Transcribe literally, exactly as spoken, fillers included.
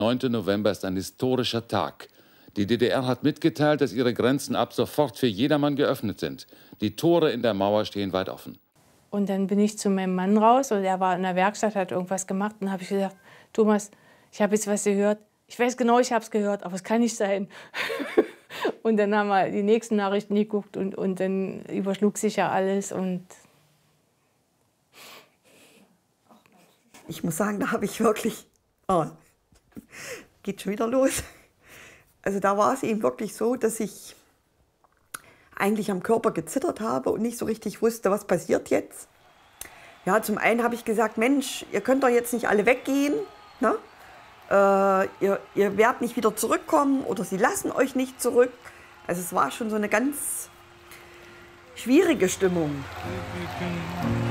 neunte November ist ein historischer Tag. Die D D R hat mitgeteilt, dass ihre Grenzen ab sofort für jedermann geöffnet sind. Die Tore in der Mauer stehen weit offen. Und dann bin ich zu meinem Mann raus und er war in der Werkstatt, hat irgendwas gemacht. Und dann habe ich gesagt, Thomas, ich habe jetzt was gehört. Ich weiß genau, ich habe es gehört, aber es kann nicht sein. Und dann haben wir die nächsten Nachrichten geguckt und, und dann überschlug sich ja alles. Und ich muss sagen, da habe ich wirklich, oh, geht schon wieder los. Also da war es eben wirklich so, dass ich eigentlich am Körper gezittert habe und nicht so richtig wusste, was passiert jetzt. Ja, zum einen habe ich gesagt, Mensch, ihr könnt doch jetzt nicht alle weggehen, ne? Äh, ihr, ihr werdet nicht wieder zurückkommen oder sie lassen euch nicht zurück. Also es war schon so eine ganz schwierige Stimmung.